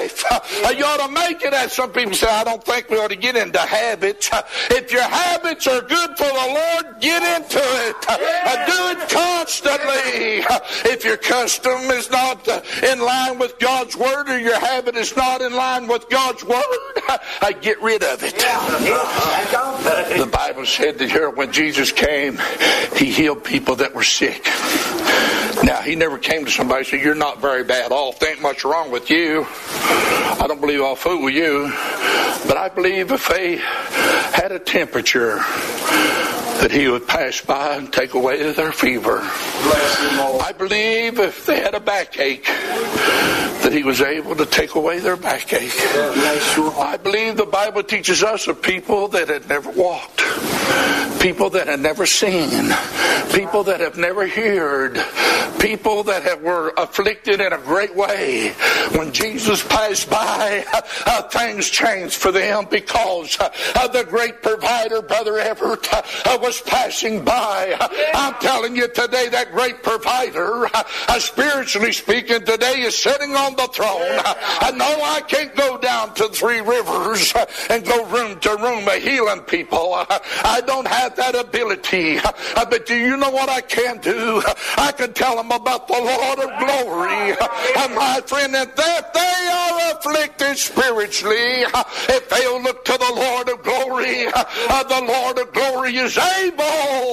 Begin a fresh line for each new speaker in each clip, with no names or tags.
life. You ought to make it as some people say, I don't think we ought to get into habits. If your habits are good for the Lord, get into it. Do it constantly. If your custom is not in line with God's Word, or your habit is not in line with God's Word, get rid of it. The Bible said that here when Jesus came, He healed people that were sick. Now, He never came to somebody and said, you're not very bad off. There ain't much wrong with you. I don't believe I'll fool you. But I believe if they had a temperature, that He would pass by and take away their fever. I believe if they had a backache, that He was able to take away their backache. I believe the Bible teaches us of people that had never walked, people that had never seen, people that have never heard, people that were afflicted in a great way. When Jesus passed by, things changed for them because the great provider, Brother Everett, was passing by. I'm telling you today, that great provider, spiritually speaking, today is sitting on the throne. No, I can't go down to Three Rivers and go room to room healing people. I don't have that ability. But do you know what I can do? I can tell them about the Lord of glory. My friend, and that they are afflicted spiritually, if they'll look to the Lord of glory, the Lord of glory is able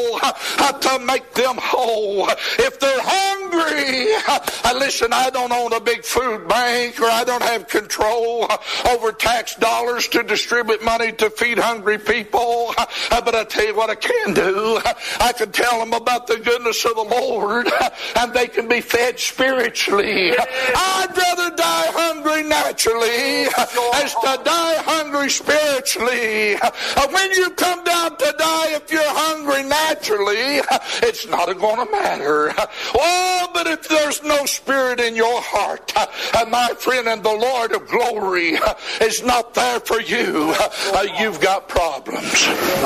to make them whole. If they're hungry, listen, I don't own a big food bank, or I don't have control over tax dollars to distribute money to feed hungry people, but I tell you what I can do. I can tell them about the goodness of the Lord, and they can be fed spiritually. I'd rather die hungry naturally as to die hungry spiritually. When you come down to die, if you're hungry naturally, it's not going to matter. Oh, but if there's no spirit in your heart, my friend, and the Lord of glory is not there for you, you've got problems.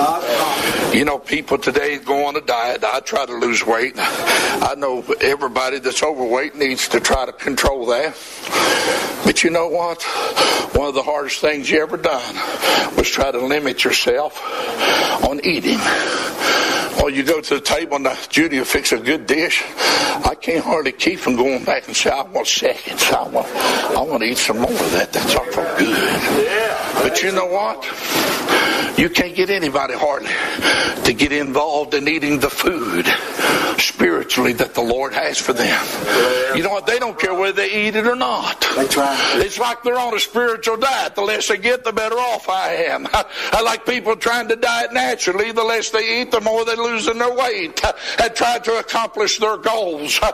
You know, people today go on a diet. I try to lose weight. I know everybody that's overweight needs to try to control that. But you know what? One of the hardest things you ever done was try to limit yourself on eating. Well, you go to the table and Judy will fix a good dish. I can't hardly keep from going back and say, I want seconds. I want to eat some more of that. That's awful good. But you know what? You can't get anybody hardly to get involved in eating the food spiritually that the Lord has for them. You know what? They don't care whether they eat it or not.
That's right.
It's like they're on a spiritual diet. The less they get, the better off I am. I like people trying to diet naturally. The less they eat, the more they lose in their weight and try to accomplish their goals.